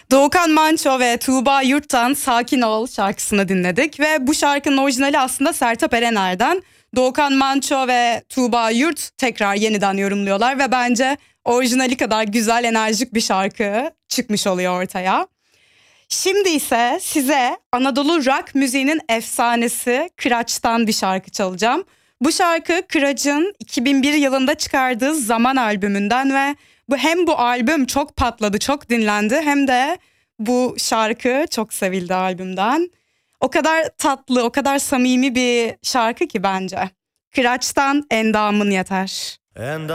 Doğukan Manço ve Tuğba Yurt'tan Sakin Ol şarkısını dinledik ve bu şarkının orijinali aslında Sertab Erener'den. Doğukan Manço ve Tuğba Yurt tekrar yeniden yorumluyorlar ve bence orijinali kadar güzel, enerjik bir şarkı çıkmış oluyor ortaya. Şimdi ise size Anadolu rock müziğinin efsanesi Kıraç'tan bir şarkı çalacağım. Bu şarkı Kıraç'ın 2001 yılında çıkardığı Zaman albümünden ve hem bu albüm çok patladı, çok dinlendi, hem de bu şarkı çok sevildi albümden. O kadar tatlı, o kadar samimi bir şarkı ki bence. Kıraç'tan Endamın Yeter.